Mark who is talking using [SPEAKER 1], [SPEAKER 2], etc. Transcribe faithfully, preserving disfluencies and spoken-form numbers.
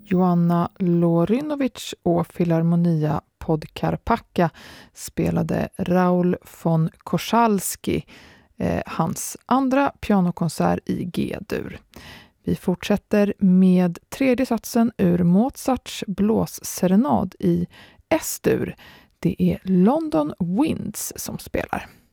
[SPEAKER 1] Joanna Lorinovic och Filharmonia Podkarpacka spelade Raoul von Koszalski, eh, hans andra pianokonsert i G-dur. Vi fortsätter med tredje satsen ur Mozarts blåsserenad i S-dur. Det är London Winds som spelar.